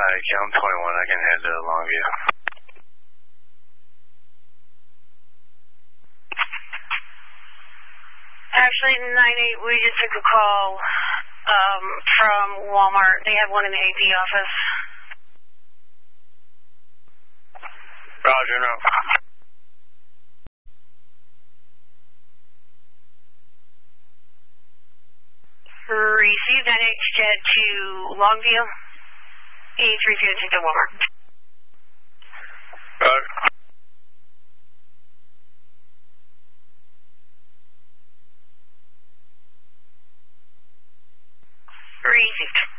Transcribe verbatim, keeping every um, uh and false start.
Count twenty-one, I can head to Longview. Actually, nine eight, we just took a call um, from Walmart. They have one in the A P office. Roger, no. Receive nine eight jet to Longview. eighty-three fifty to Walmart. Roger. Received.